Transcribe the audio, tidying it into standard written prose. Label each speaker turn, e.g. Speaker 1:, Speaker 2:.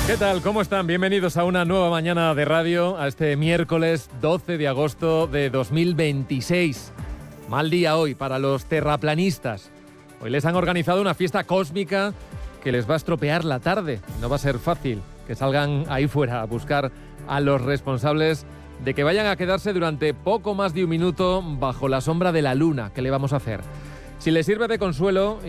Speaker 1: ¿Qué tal? ¿Cómo están? Bienvenidos a una nueva mañana de radio, a este miércoles 12 de agosto de 2026. Mal día hoy para los terraplanistas. Hoy les han organizado una fiesta cósmica que les va a estropear la tarde. No va a ser fácil que salgan ahí fuera a buscar a los responsables de que vayan a quedarse durante poco más de un minuto bajo la sombra de la luna. ¿Qué le vamos a hacer? Si les sirve de consuelo